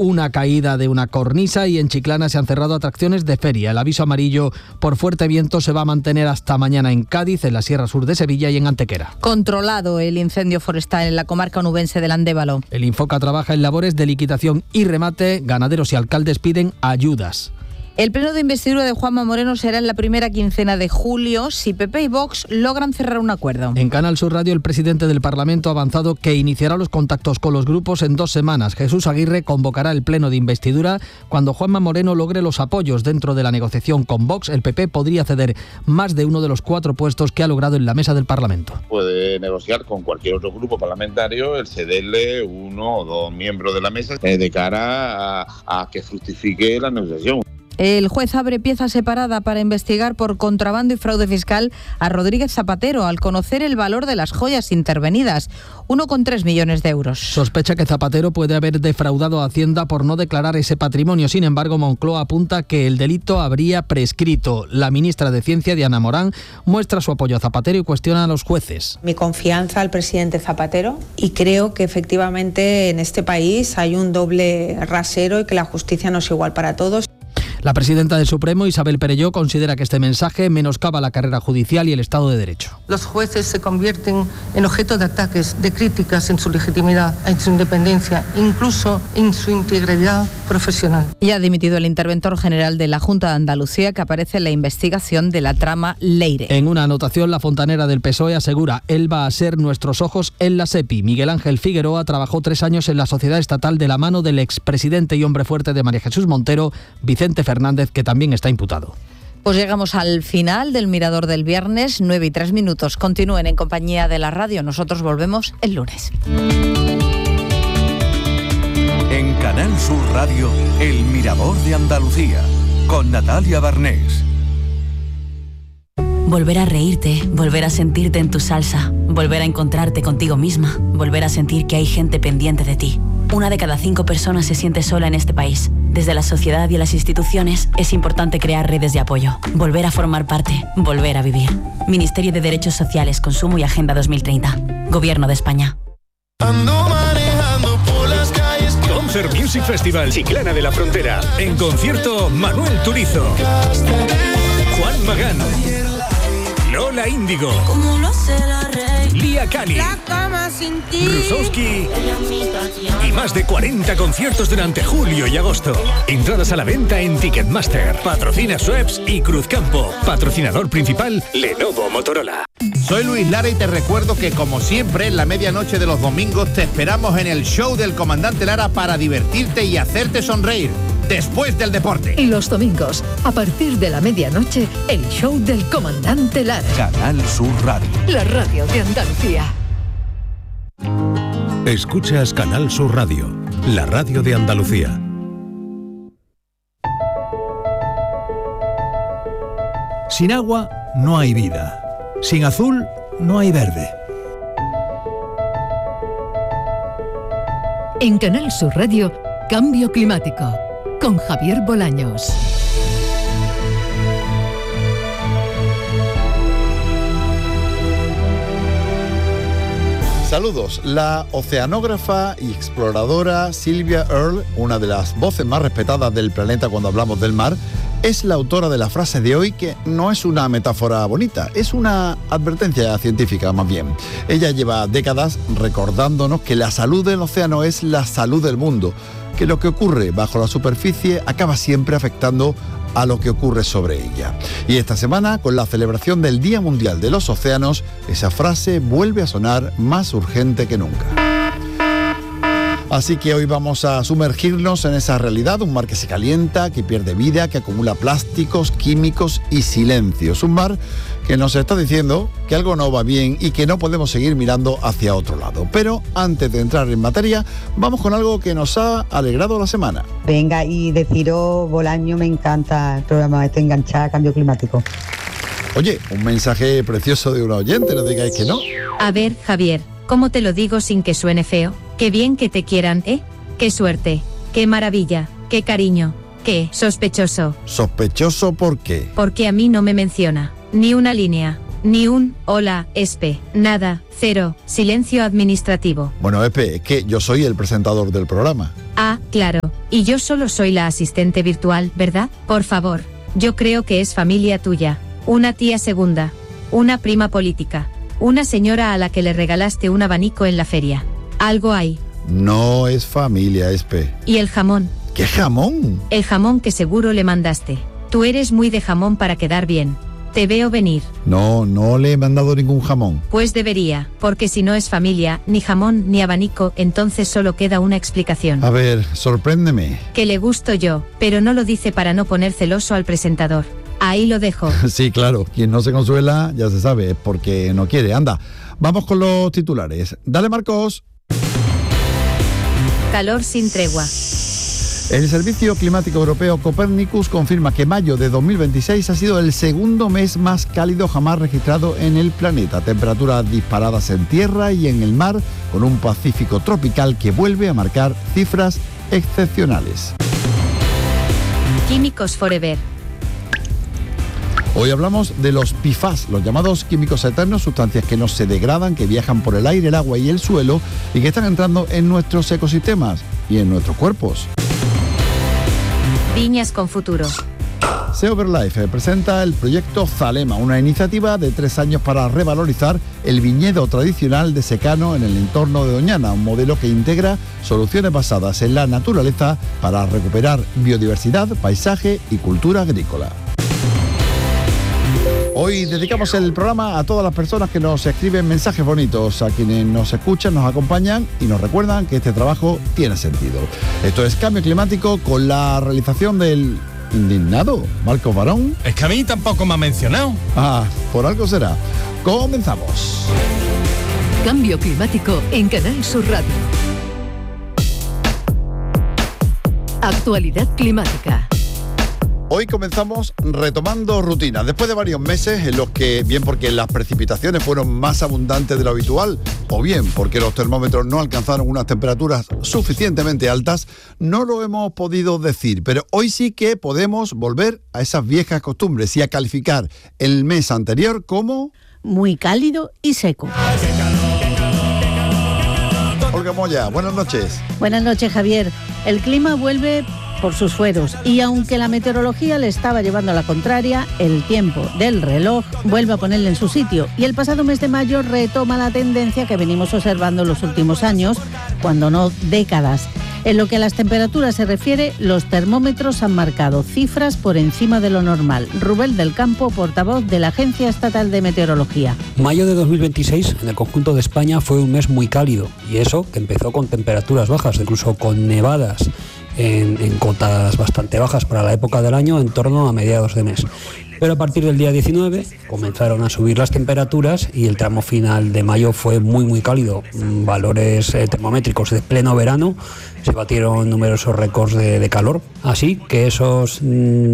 una caída de una cornisa y en Chiclana se han cerrado atracciones de feria. El aviso amarillo por fuerte viento se va a mantener hasta mañana en Cádiz, en la Sierra Sur de Sevilla y en Antequera. Controlado el incendio forestal en la comarca onubense del Andévalo. El Infoca trabaja en labores de liquidación y remate. Ganaderos y alcaldes piden ayudas. El pleno de investidura de Juanma Moreno será en la primera quincena de julio si PP y Vox logran cerrar un acuerdo. En Canal Sur Radio, el presidente del Parlamento ha avanzado que iniciará los contactos con los grupos en 2 semanas. Jesús Aguirre convocará el pleno de investidura cuando Juanma Moreno logre los apoyos dentro de la negociación con Vox. El PP podría ceder más de uno de los 4 puestos que ha logrado en la mesa del Parlamento. Puede negociar con cualquier otro grupo parlamentario el cederle 1 o 2 miembros de la mesa de cara a que fructifique la negociación. El juez abre pieza separada para investigar por contrabando y fraude fiscal a Rodríguez Zapatero al conocer el valor de las joyas intervenidas, 1,3 millones de euros. Sospecha que Zapatero puede haber defraudado a Hacienda por no declarar ese patrimonio. Sin embargo, Moncloa apunta que el delito habría prescrito. La ministra de Ciencia, Diana Morán, muestra su apoyo a Zapatero y cuestiona a los jueces. Mi confianza al presidente Zapatero y creo que efectivamente en este país hay un doble rasero y que la justicia no es igual para todos. La presidenta del Supremo, Isabel Perelló, considera que este mensaje menoscaba la carrera judicial y el Estado de Derecho. Los jueces se convierten en objeto de ataques, de críticas en su legitimidad, en su independencia, incluso en su integridad profesional. Ya ha dimitido el interventor general de la Junta de Andalucía, que aparece en la investigación de la trama Leire. En una anotación, la fontanera del PSOE asegura: él va a ser nuestros ojos en la SEPI. Miguel Ángel Figueroa trabajó 3 años en la sociedad estatal de la mano del expresidente y hombre fuerte de María Jesús Montero, Vicente Fernández, que también está imputado. Pues llegamos al final del Mirador del viernes, 9:03. Continúen en compañía de la radio. Nosotros volvemos el lunes. En Canal Sur Radio, El Mirador de Andalucía, con Natalia Barnés. Volver a reírte, volver a sentirte en tu salsa, volver a encontrarte contigo misma, volver a sentir que hay gente pendiente de ti. 1 de cada 5 personas se siente sola en este país. Desde la sociedad y las instituciones es importante crear redes de apoyo, volver a formar parte, volver a vivir. Ministerio de Derechos Sociales, Consumo y Agenda 2030. Gobierno de España. Concert Music Festival Chiclana de la Frontera. En concierto, Manuel Turizo, Juan Magán, Lola Índigo, Lía Cali, Rusowski y más de 40 conciertos durante julio y agosto. Entradas a la venta en Ticketmaster. Patrocina Schweppes y Cruzcampo. Patrocinador principal, Lenovo Motorola. Soy Luis Lara y te recuerdo que, como siempre, en la medianoche de los domingos te esperamos en el show del Comandante Lara para divertirte y hacerte sonreír después del deporte. Y los domingos, a partir de la medianoche, el show del Comandante Lara. Canal Sur Radio. La radio de Andalucía. Escuchas Canal Sur Radio, la radio de Andalucía. Sin agua no hay vida. Sin azul no hay verde. En Canal Sur Radio, Cambio Climático, con Javier Bolaños. Saludos. La oceanógrafa y exploradora Sylvia Earle, una de las voces más respetadas del planeta cuando hablamos del mar, es la autora de la frase de hoy, que no es una metáfora bonita, es una advertencia científica más bien. Ella lleva décadas recordándonos que la salud del océano es la salud del mundo, que lo que ocurre bajo la superficie acaba siempre afectando a lo que ocurre sobre ella. Y esta semana, con la celebración del Día Mundial de los Océanos, esa frase vuelve a sonar más urgente que nunca. Así que hoy vamos a sumergirnos en esa realidad, un mar que se calienta, que pierde vida, que acumula plásticos, químicos y silencios. Un mar que nos está diciendo que algo no va bien y que no podemos seguir mirando hacia otro lado. Pero antes de entrar en materia, vamos con algo que nos ha alegrado la semana. Venga, y deciros, Bolaño, me encanta el programa este, enganchada a Cambio Climático. Oye, un mensaje precioso de una oyente, no digáis que no. A ver, Javier, ¿cómo te lo digo sin que suene feo? Qué bien que te quieran, ¿eh? Qué suerte, qué maravilla, qué cariño, qué sospechoso. ¿Sospechoso por qué? Porque a mí no me menciona, ni una línea, ni un hola, espe, nada, cero, silencio administrativo. Bueno, Epe, es que yo soy el presentador del programa. Ah, claro. Y yo solo soy la asistente virtual, ¿verdad? Por favor. Yo creo que es familia tuya. Una tía segunda. Una prima política. Una señora a la que le regalaste un abanico en la feria. Algo hay. No es familia, Espe. ¿Y el jamón? ¿Qué jamón? El jamón que seguro le mandaste. Tú eres muy de jamón para quedar bien. Te veo venir. No le he mandado ningún jamón. Pues debería, porque si no es familia, ni jamón ni abanico, entonces solo queda una explicación. A ver, sorpréndeme. Que le gusto yo, pero no lo dice para no poner celoso al presentador. Ahí lo dejo. Sí, claro, quien no se consuela ya se sabe, es porque no quiere. Anda, vamos con los titulares. Dale, Marcos. Calor sin tregua. El Servicio Climático Europeo Copernicus confirma que mayo de 2026 ha sido el segundo mes más cálido jamás registrado en el planeta. Temperaturas disparadas en tierra y en el mar, con un Pacífico tropical que vuelve a marcar cifras excepcionales. Químicos Forever. Hoy hablamos de los PFAS, los llamados químicos eternos, sustancias que no se degradan, que viajan por el aire, el agua y el suelo y que están entrando en nuestros ecosistemas y en nuestros cuerpos. Viñas con futuro. Seoverlife presenta el proyecto Zalema, una iniciativa de 3 años para revalorizar el viñedo tradicional de secano en el entorno de Doñana, un modelo que integra soluciones basadas en la naturaleza para recuperar biodiversidad, paisaje y cultura agrícola. Hoy dedicamos el programa a todas las personas que nos escriben mensajes bonitos, a quienes nos escuchan, nos acompañan y nos recuerdan que este trabajo tiene sentido. Esto es Cambio Climático con la realización del indignado Marcos Barón. Es que a mí tampoco me ha mencionado. Ah, por algo será. Comenzamos. Cambio Climático en Canal Sur Radio. Actualidad climática. Hoy comenzamos retomando rutinas, después de varios meses en los que, bien porque las precipitaciones fueron más abundantes de lo habitual, o bien porque los termómetros no alcanzaron unas temperaturas suficientemente altas, no lo hemos podido decir, pero hoy sí que podemos volver a esas viejas costumbres y a calificar el mes anterior como... muy cálido y seco. Olga Moya, buenas noches. Buenas noches, Javier. El clima vuelve por sus fueros y aunque la meteorología le estaba llevando a la contraria, el tiempo del reloj vuelve a ponerle en su sitio y el pasado mes de mayo retoma la tendencia que venimos observando en los últimos años, cuando no décadas. En lo que a las temperaturas se refiere, los termómetros han marcado cifras por encima de lo normal. Rubén del Campo, portavoz de la Agencia Estatal de Meteorología. Mayo de 2026 en el conjunto de España fue un mes muy cálido y eso que empezó con temperaturas bajas, incluso con nevadas en cotas bastante bajas para la época del año, en torno a mediados de mes. Pero a partir del día 19 comenzaron a subir las temperaturas y el tramo final de mayo fue muy cálido. Valores termométricos de pleno verano, se batieron numerosos récords de calor. Así que esos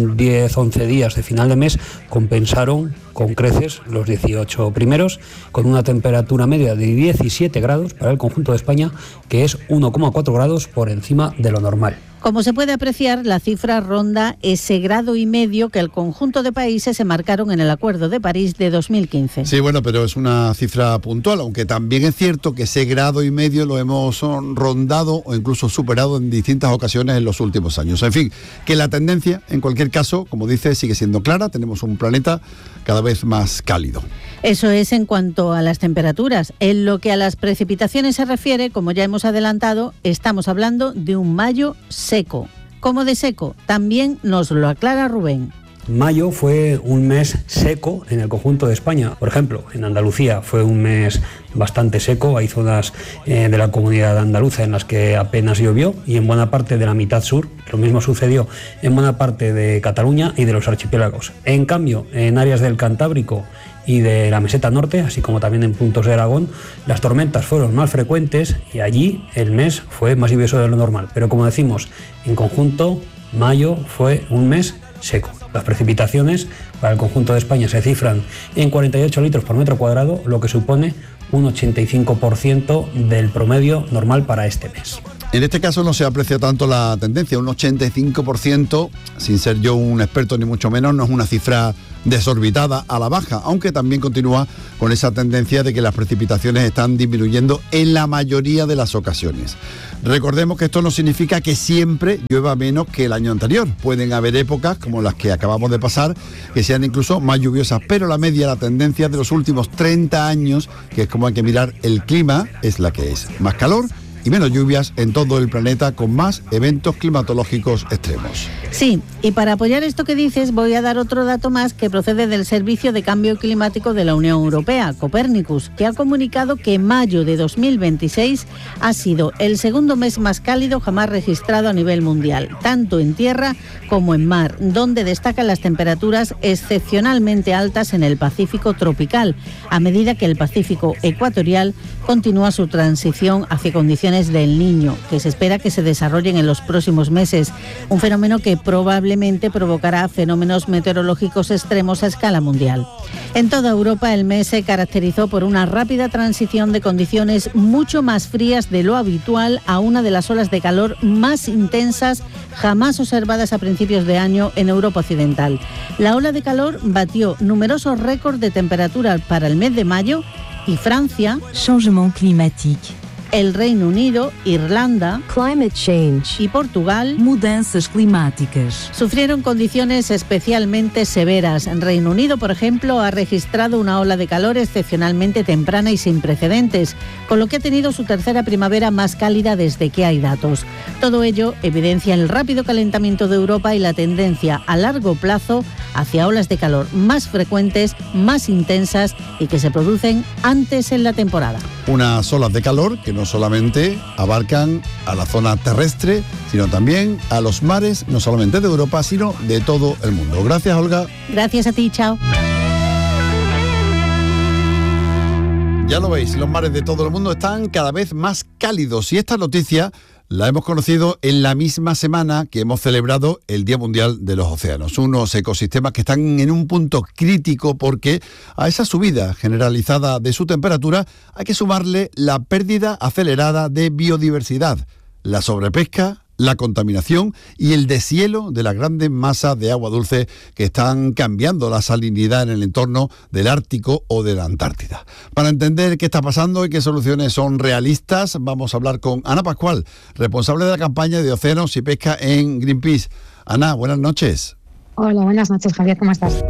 10-11 días de final de mes compensaron con creces los 18 primeros, con una temperatura media de 17 grados para el conjunto de España, que es 1,4 grados por encima de lo normal. Como se puede apreciar, la cifra ronda ese 1,5 grados que el conjunto de países se marcaron en el Acuerdo de París de 2015. Sí, bueno, pero es una cifra puntual, aunque también es cierto que ese 1,5 grados lo hemos rondado o incluso superado en distintas ocasiones en los últimos años. En fin, que la tendencia, en cualquier caso, como dice, sigue siendo clara. Tenemos un planeta cada vez más cálido. Eso es en cuanto a las temperaturas. En lo que a las precipitaciones se refiere, como ya hemos adelantado, estamos hablando de un mayo seco. ¿Cómo de seco? También nos lo aclara Rubén. Mayo fue un mes seco en el conjunto de España. Por ejemplo, en Andalucía fue un mes bastante seco. Hay zonas de la comunidad andaluza en las que apenas llovió y en buena parte de la mitad sur. Lo mismo sucedió en buena parte de Cataluña y de los archipiélagos. En cambio, en áreas del Cantábrico y de la meseta norte, así como también en puntos de Aragón, las tormentas fueron más frecuentes y allí el mes fue más lluvioso de lo normal. Pero como decimos, en conjunto, mayo fue un mes seco. Las precipitaciones para el conjunto de España se cifran en 48 litros por metro cuadrado, lo que supone un 85% del promedio normal para este mes. En este caso no se aprecia tanto la tendencia, un 85%, sin ser yo un experto ni mucho menos, no es una cifra desorbitada a la baja, aunque también continúa con esa tendencia de que las precipitaciones están disminuyendo en la mayoría de las ocasiones. Recordemos que esto no significa que siempre llueva menos que el año anterior. Pueden haber épocas, como las que acabamos de pasar, que sean incluso más lluviosas, pero la media, la tendencia de los últimos 30 años, que es como hay que mirar el clima, es la que es. Más calor y menos lluvias en todo el planeta, con más eventos climatológicos extremos. Sí, y para apoyar esto que dices voy a dar otro dato más que procede del Servicio de Cambio Climático de la Unión Europea, Copernicus, que ha comunicado que mayo de 2026 ha sido el segundo mes más cálido jamás registrado a nivel mundial, tanto en tierra como en mar, donde destacan las temperaturas excepcionalmente altas en el Pacífico tropical, a medida que el Pacífico ecuatorial continúa su transición hacia condiciones del Niño, que se espera que se desarrollen en los próximos meses, un fenómeno que probablemente provocará fenómenos meteorológicos extremos a escala mundial. En toda Europa el mes se caracterizó por una rápida transición de condiciones mucho más frías de lo habitual a una de las olas de calor más intensas jamás observadas a principios de año en Europa Occidental. La ola de calor batió numerosos récords de temperatura para el mes de mayo y Francia, changement climatique, el Reino Unido, Irlanda, climate change, y Portugal, mudanças climáticas, sufrieron condiciones especialmente severas. En Reino Unido, por ejemplo, ha registrado una ola de calor excepcionalmente temprana y sin precedentes, con lo que ha tenido su tercera primavera más cálida desde que hay datos. Todo ello evidencia el rápido calentamiento de Europa y la tendencia a largo plazo hacia olas de calor más frecuentes, más intensas y que se producen antes en la temporada. Unas olas de calor que no solamente abarcan a la zona terrestre, sino también a los mares, no solamente de Europa, sino de todo el mundo. Gracias, Olga. Gracias a ti, chao. Ya lo veis, los mares de todo el mundo están cada vez más cálidos y esta noticia la hemos conocido en la misma semana que hemos celebrado el Día Mundial de los Océanos. Unos ecosistemas que están en un punto crítico porque a esa subida generalizada de su temperatura hay que sumarle la pérdida acelerada de biodiversidad, la sobrepesca, la contaminación y el deshielo de las grandes masas de agua dulce que están cambiando la salinidad en el entorno del Ártico o de la Antártida. Para entender qué está pasando y qué soluciones son realistas, vamos a hablar con Ana Pascual, responsable de la campaña de Océanos y Pesca en Greenpeace. Ana, buenas noches. Hola, buenas noches, Javier, ¿cómo estás?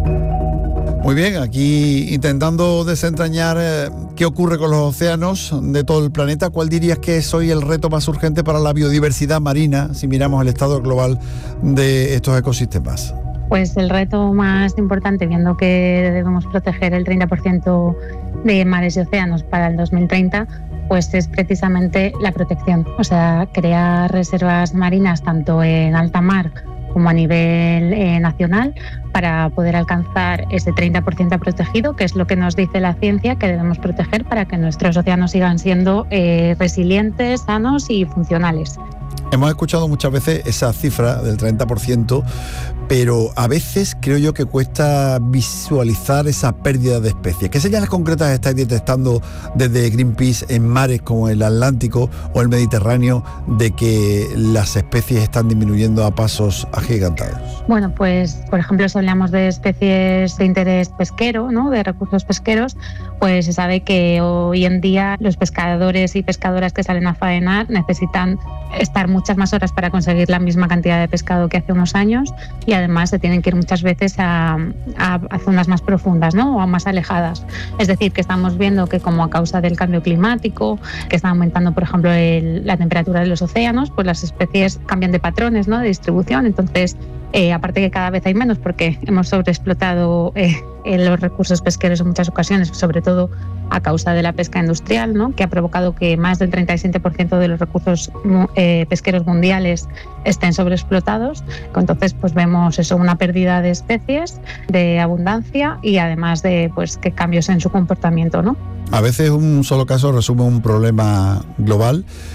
Muy bien, aquí intentando desentrañar qué ocurre con los océanos de todo el planeta. ¿Cuál dirías que es hoy el reto más urgente para la biodiversidad marina si miramos el estado global de estos ecosistemas? Pues el reto más importante, viendo que debemos proteger el 30% de mares y océanos para el 2030, pues es precisamente la protección. O sea, crear reservas marinas tanto en alta mar como a nivel nacional para poder alcanzar ese 30% protegido, que es lo que nos dice la ciencia que debemos proteger para que nuestros océanos sigan siendo resilientes, sanos y funcionales. Hemos escuchado muchas veces esa cifra del 30%, pero a veces creo yo que cuesta visualizar esa pérdida de especies. ¿Qué señales concretas estáis detectando desde Greenpeace en mares como el Atlántico o el Mediterráneo de que las especies están disminuyendo a pasos agigantados? Bueno, pues por ejemplo, si hablamos de especies de interés pesquero, ¿no?, de recursos pesqueros, pues se sabe que hoy en día los pescadores y pescadoras que salen a faenar necesitan estar muchas más horas para conseguir la misma cantidad de pescado que hace unos años y además se tienen que ir muchas veces a zonas más profundas, ¿no?, o a más alejadas. Es decir, que estamos viendo que como a causa del cambio climático, que está aumentando, por ejemplo, la temperatura de los océanos, pues las especies cambian de patrones, ¿no?, de distribución. Entonces, aparte que cada vez hay menos porque hemos sobreexplotado los recursos pesqueros en muchas ocasiones, sobre todo a causa de la pesca industrial, ¿no?, que ha provocado que más del 37% de los recursos pesqueros mundiales estén sobreexplotados. Entonces, pues vemos eso, una pérdida de especies, de abundancia y además de pues que cambios en su comportamiento, ¿no? A veces un solo caso resume un problema global.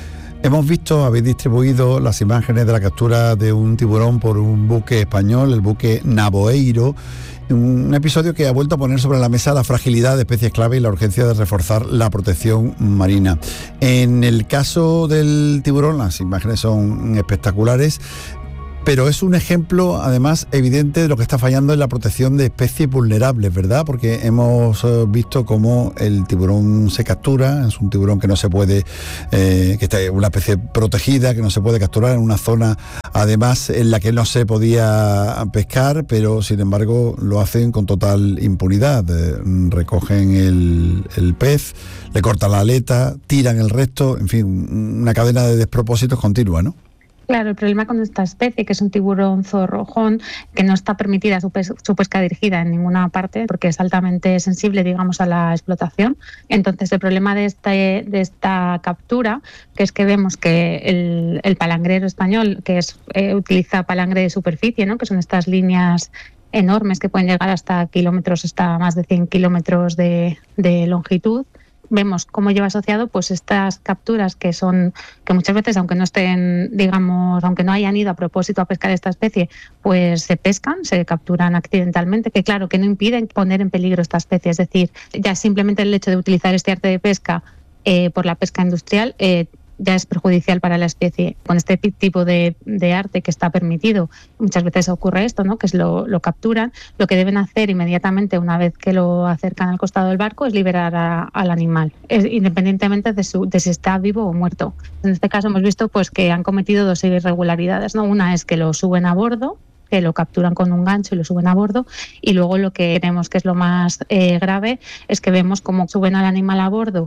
Hemos visto, habéis distribuido las imágenes de la captura de un tiburón por un buque español, el buque Navoeiro, un episodio que ha vuelto a poner sobre la mesa la fragilidad de especies clave y la urgencia de reforzar la protección marina. En el caso del tiburón, las imágenes son espectaculares, pero es un ejemplo, además, evidente de lo que está fallando en la protección de especies vulnerables, ¿verdad? Porque hemos visto cómo el tiburón se captura, es un tiburón que no se puede, que está una especie protegida, que no se puede capturar en una zona, además, en la que no se podía pescar, pero sin embargo lo hacen con total impunidad. Recogen el pez, le cortan la aleta, tiran el resto, en fin, una cadena de despropósitos continua, ¿no? Claro, el problema con esta especie, que es un tiburón zorrojón, que no está permitida su pesca dirigida en ninguna parte porque es altamente sensible, digamos, a la explotación. Entonces, el problema de esta captura, que es que vemos que el palangrero español, que utiliza palangre de superficie, ¿no?, que son estas líneas enormes que pueden llegar hasta kilómetros, hasta más de 100 kilómetros de longitud, vemos cómo lleva asociado pues estas capturas que muchas veces, aunque no estén, digamos, aunque no hayan ido a propósito a pescar esta especie, pues se pescan, se capturan accidentalmente, que claro, que no impiden poner en peligro esta especie. Es decir, ya simplemente el hecho de utilizar este arte de pesca por la pesca industrial ya es perjudicial para la especie. Con este tipo de arte que está permitido, muchas veces ocurre esto, ¿no?, que lo capturan. Lo que deben hacer inmediatamente, una vez que lo acercan al costado del barco, es liberar al animal, independientemente de si está vivo o muerto. En este caso hemos visto pues que han cometido dos irregularidades, ¿no? Una es que lo suben a bordo, que lo capturan con un gancho y lo suben a bordo, y luego lo que vemos que es lo más grave es que vemos cómo suben al animal a bordo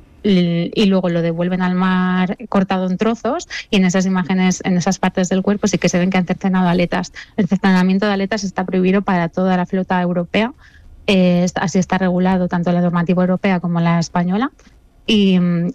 y luego lo devuelven al mar cortado en trozos, y en esas imágenes, en esas partes del cuerpo sí que se ven que han cercenado aletas. El cercenamiento de aletas está prohibido para toda la flota europea, así está regulado tanto la normativa europea como la española, y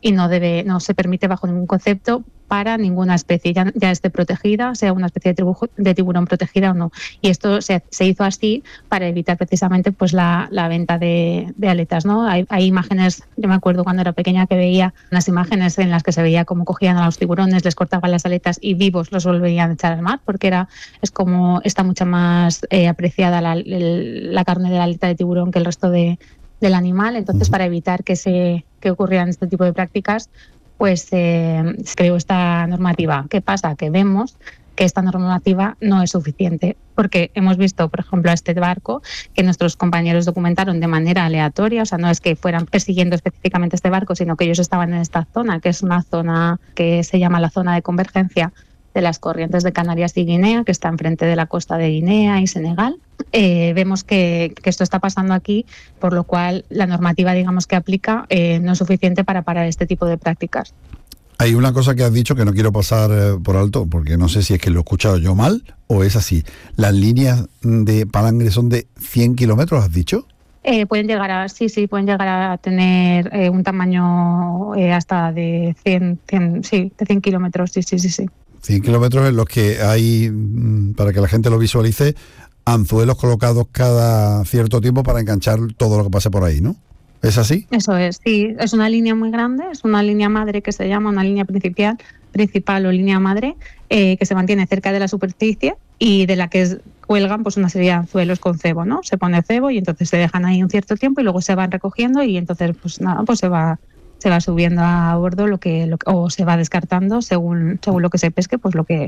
no se permite bajo ningún concepto para ninguna especie, ya esté protegida, sea una especie de tiburón protegida o no. Y esto se hizo así para evitar precisamente pues la venta de aletas, ¿no? Hay imágenes, yo me acuerdo cuando era pequeña que veía unas imágenes en las que se veía cómo cogían a los tiburones, les cortaban las aletas y vivos los volverían a echar al mar, porque es como está mucho más apreciada la carne de la aleta de tiburón que el resto del animal. Entonces, para evitar que ocurrieran este tipo de prácticas, pues se creó esta normativa. ¿Qué pasa? Que vemos que esta normativa no es suficiente, porque hemos visto, por ejemplo, a este barco que nuestros compañeros documentaron de manera aleatoria, o sea, no es que fueran persiguiendo específicamente este barco, sino que ellos estaban en esta zona, que es una zona que se llama la zona de convergencia de las corrientes de Canarias y Guinea, que está enfrente de la costa de Guinea y Senegal. Vemos que esto está pasando aquí, por lo cual la normativa, digamos, que aplica no es suficiente para parar este tipo de prácticas. Hay una cosa que has dicho que no quiero pasar por alto, porque no sé si es que lo he escuchado yo mal o es así. ¿Las líneas de palangre son de 100 kilómetros, has dicho? Pueden llegar a tener un tamaño hasta de 100 kilómetros, sí. 100 kilómetros en los que hay, para que la gente lo visualice, anzuelos colocados cada cierto tiempo para enganchar todo lo que pase por ahí, ¿no? ¿Es así? Eso es, sí. Es una línea muy grande, es una línea madre que se llama una línea principal o línea madre, que se mantiene cerca de la superficie y de la que cuelgan pues una serie de anzuelos con cebo, ¿no? Se pone cebo y entonces se dejan ahí un cierto tiempo y luego se van recogiendo y entonces pues nada, pues se va subiendo a bordo o se va descartando según lo que se pesque, pues lo que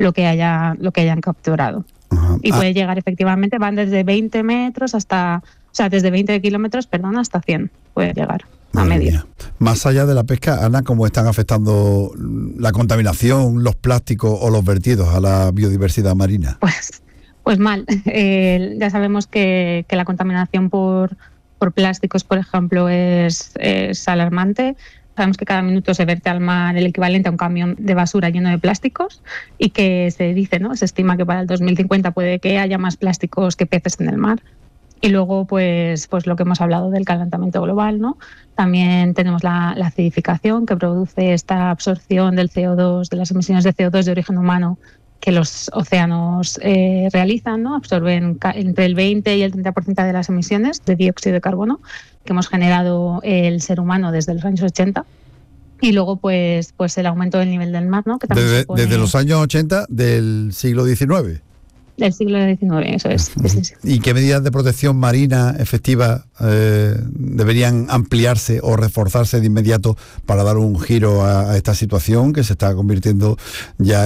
hayan capturado. Ajá. Y puede llegar efectivamente, van desde 20 metros desde 20 kilómetros, hasta 100 puede llegar a media. Más allá de la pesca, Ana, ¿cómo están afectando la contaminación, los plásticos o los vertidos a la biodiversidad marina? Pues mal. Ya sabemos que la contaminación por plásticos, por ejemplo, es alarmante. Sabemos que cada minuto se vierte al mar el equivalente a un camión de basura lleno de plásticos y que se dice, ¿no? Se estima que para el 2050 puede que haya más plásticos que peces en el mar. Y luego, pues lo que hemos hablado del calentamiento global, ¿no? También tenemos la acidificación, que produce esta absorción del CO2, de las emisiones de CO2 de origen humano que los océanos realizan, ¿no? Absorben entre el 20 y el 30% de las emisiones de dióxido de carbono que hemos generado el ser humano desde los años 80. Y luego pues el aumento del nivel del mar, ¿no? Que también desde los años 80 del siglo XIX. Del siglo XIX, eso es. Sí. ¿Y qué medidas de protección marina efectivas deberían ampliarse o reforzarse de inmediato para dar un giro a esta situación que se está convirtiendo ya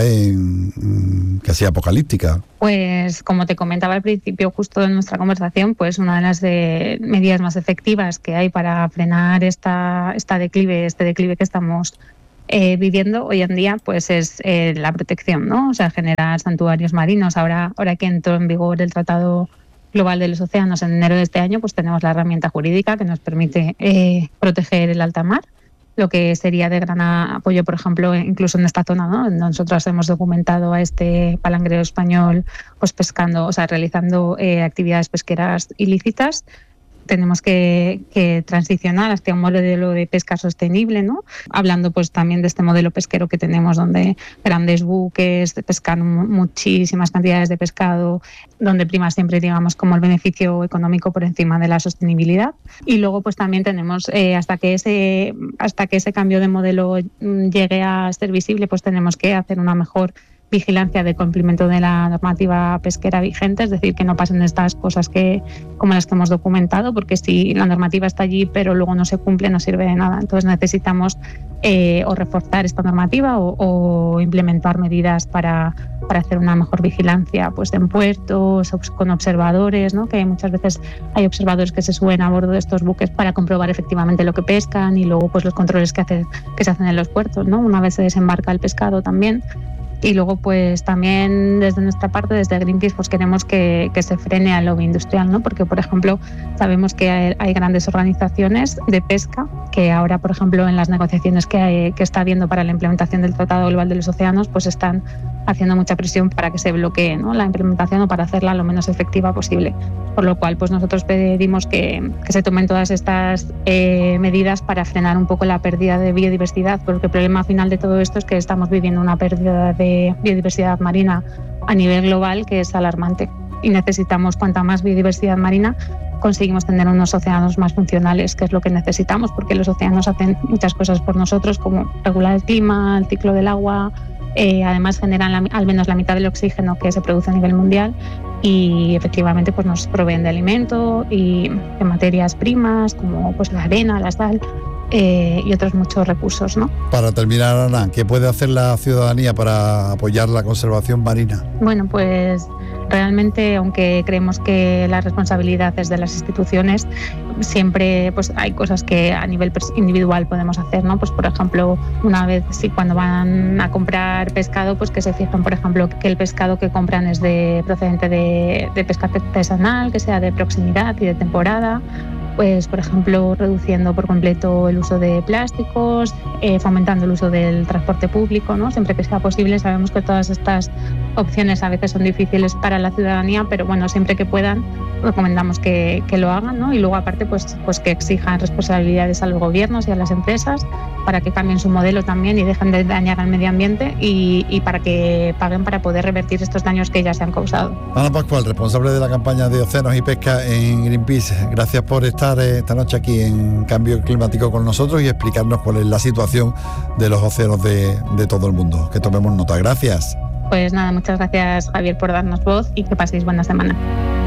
en casi apocalíptica? Pues como te comentaba al principio justo de nuestra conversación, pues una de las medidas más efectivas que hay para frenar este declive que estamos viviendo hoy en día, pues es la protección, ¿no? O sea, generar santuarios marinos. Ahora que entró en vigor el Tratado Global de los Océanos en enero de este año, pues tenemos la herramienta jurídica que nos permite proteger el alta mar, lo que sería de gran apoyo, por ejemplo, incluso en esta zona, ¿no? Nosotros hemos documentado a este palangrero español pues pescando, o sea, realizando actividades pesqueras ilícitas. Tenemos que transicionar hacia un modelo de pesca sostenible, ¿no? Hablando pues también de este modelo pesquero que tenemos, donde grandes buques pescan muchísimas cantidades de pescado, donde prima siempre, digamos, como el beneficio económico por encima de la sostenibilidad. Y luego pues también tenemos, hasta que ese cambio de modelo llegue a ser visible, pues tenemos que hacer una mejor vigilancia de cumplimiento de la normativa pesquera vigente, es decir, que no pasen estas cosas como las que hemos documentado, porque si la normativa está allí pero luego no se cumple, no sirve de nada. Entonces necesitamos o reforzar esta normativa o implementar medidas para hacer una mejor vigilancia pues en puertos, con observadores, ¿no? Que muchas veces hay observadores que se suben a bordo de estos buques para comprobar efectivamente lo que pescan, y luego pues los controles que se hacen en los puertos, ¿no? Una vez se desembarca el pescado también. Y luego pues también desde nuestra parte, desde Greenpeace, pues queremos que se frene al lobby industrial, ¿no? Porque, por ejemplo, sabemos que hay grandes organizaciones de pesca que ahora, por ejemplo, en las negociaciones que está habiendo para la implementación del Tratado Global de los Océanos, pues están haciendo mucha presión para que se bloquee, ¿no? La implementación, o para hacerla lo menos efectiva posible. Por lo cual, pues nosotros pedimos que se tomen todas estas medidas para frenar un poco la pérdida de biodiversidad, porque el problema final de todo esto es que estamos viviendo una pérdida de biodiversidad marina a nivel global que es alarmante, y necesitamos, cuanta más biodiversidad marina, conseguimos tener unos océanos más funcionales, que es lo que necesitamos, porque los océanos hacen muchas cosas por nosotros, como regular el clima, el ciclo del agua, además generan al menos la mitad del oxígeno que se produce a nivel mundial, y efectivamente pues nos proveen de alimento y de materias primas como pues la arena, la sal, y otros muchos recursos, ¿no? Para terminar, Ana, ¿qué puede hacer la ciudadanía para apoyar la conservación marina? Bueno, pues realmente, aunque creemos que la responsabilidad es de las instituciones, siempre pues hay cosas que a nivel individual podemos hacer, ¿no? Pues por ejemplo, una vez cuando van a comprar pescado, pues que se fijen, por ejemplo, que el pescado que compran es procedente de pesca artesanal, que sea de proximidad y de temporada. Pues, por ejemplo, reduciendo por completo el uso de plásticos, fomentando el uso del transporte público, ¿no? Siempre que sea posible. Sabemos que todas estas opciones a veces son difíciles para la ciudadanía, pero bueno, siempre que puedan, recomendamos que lo hagan, ¿no? Y luego, aparte, pues que exijan responsabilidades a los gobiernos y a las empresas para que cambien su modelo también y dejen de dañar al medio ambiente, y para que paguen para poder revertir estos daños que ya se han causado. Ana Pascual, responsable de la campaña de Océanos y Pesca en Greenpeace, gracias por estar esta noche aquí en Cambio Climático con nosotros y explicarnos cuál es la situación de los océanos de todo el mundo. Que tomemos nota. Gracias. Pues nada, muchas gracias, Javier, por darnos voz, y que paséis buena semana.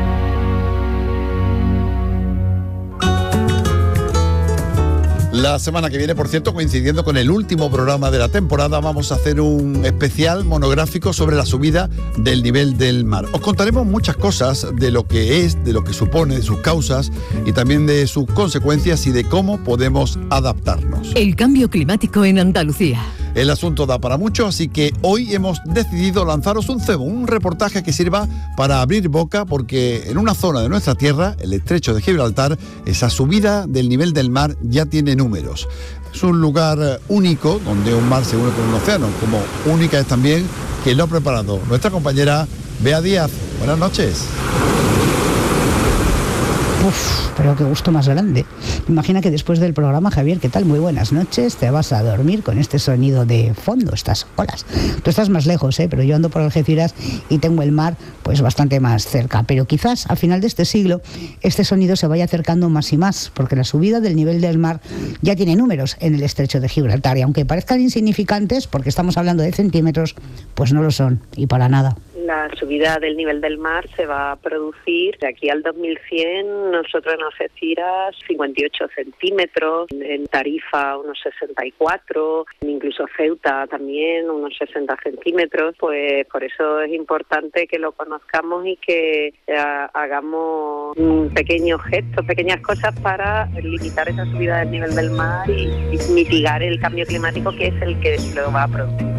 La semana que viene, por cierto, coincidiendo con el último programa de la temporada, vamos a hacer un especial monográfico sobre la subida del nivel del mar. Os contaremos muchas cosas de lo que es, de lo que supone, de sus causas y también de sus consecuencias y de cómo podemos adaptarnos. El cambio climático en Andalucía. El asunto da para mucho, así que hoy hemos decidido lanzaros un cebo, un reportaje que sirva para abrir boca, porque en una zona de nuestra tierra, el estrecho de Gibraltar, esa subida del nivel del mar ya tiene números. Es un lugar único donde un mar se une con un océano, como única es también que lo ha preparado nuestra compañera Bea Díaz. Buenas noches. pero qué gusto más grande. Imagina que después del programa, Javier, ¿qué tal? Muy buenas noches, te vas a dormir con este sonido de fondo, estas olas. Tú estás más lejos, pero yo ando por Algeciras y tengo el mar pues bastante más cerca, pero quizás al final de este siglo este sonido se vaya acercando más y más, porque la subida del nivel del mar ya tiene números en el estrecho de Gibraltar, y aunque parezcan insignificantes, porque estamos hablando de centímetros, pues no lo son, y para nada. La subida del nivel del mar se va a producir de aquí al 2100, nosotros en Algeciras 58 centímetros, en Tarifa unos 64, incluso Ceuta también unos 60 centímetros, pues por eso es importante que lo conozcamos y que hagamos pequeños gestos, pequeñas cosas para limitar esa subida del nivel del mar y mitigar el cambio climático, que es el que lo va a producir.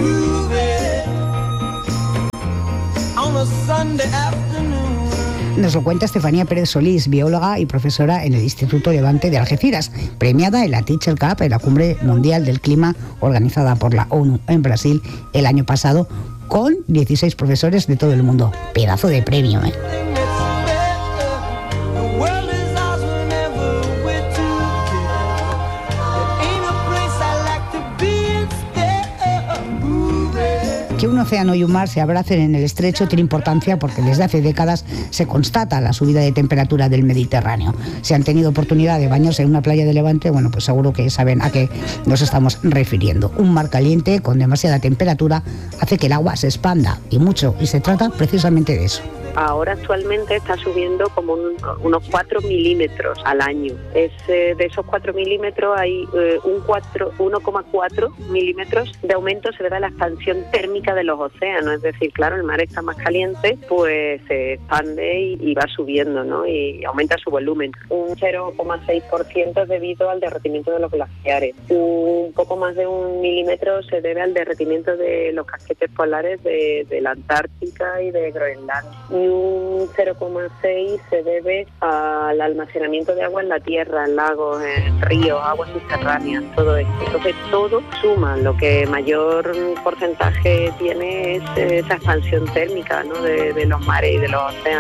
Nos lo cuenta Estefanía Pérez Solís, bióloga y profesora en el Instituto Levante de Algeciras, premiada en la Teacher Cup, en la Cumbre Mundial del Clima organizada por la ONU en Brasil el año pasado, con 16 profesores de todo el mundo. Pedazo de premio, ¿eh? Que un océano y un mar se abracen en el estrecho tiene importancia porque desde hace décadas se constata la subida de temperatura del Mediterráneo. Si han tenido oportunidad de bañarse en una playa de Levante, bueno, pues seguro que saben a qué nos estamos refiriendo. Un mar caliente con demasiada temperatura hace que el agua se expanda y mucho, y se trata precisamente de eso. Ahora actualmente está subiendo como unos 4 milímetros al año. De esos 4 milímetros hay 1,4 milímetros de aumento se debe a la expansión térmica de los océanos. Es decir, claro, el mar está más caliente, pues se expande y va subiendo, ¿no? Y aumenta su volumen. Un 0,6% es debido al derretimiento de los glaciares. Un poco más de 1 milímetro se debe al derretimiento de los casquetes polares de la Antártica y de Groenlandia. Y un 0,6 se debe al almacenamiento de agua en la tierra, en lagos, en ríos, aguas subterráneas, todo esto. Entonces todo suma, lo que mayor porcentaje tiene es esa expansión térmica, ¿no? de los mares y de los océanos.